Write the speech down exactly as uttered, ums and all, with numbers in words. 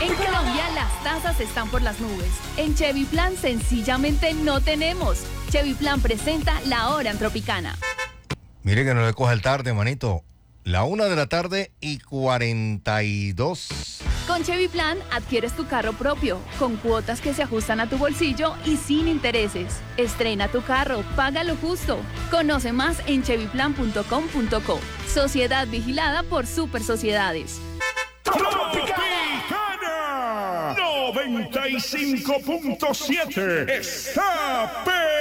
En Colombia las tasas están por las nubes. En Chevy Plan sencillamente no tenemos. Chevy Plan presenta La Hora en Tropicana. Mire que no le coja el tarde, manito. La una de la tarde y cuarenta y dos. Con Chevy Plan adquieres tu carro propio, con cuotas que se ajustan a tu bolsillo y sin intereses. Estrena tu carro, paga lo justo. Conoce más en chevy plan punto com punto co. Sociedad vigilada por Super Sociedades. Tropicana noventa y cinco punto siete está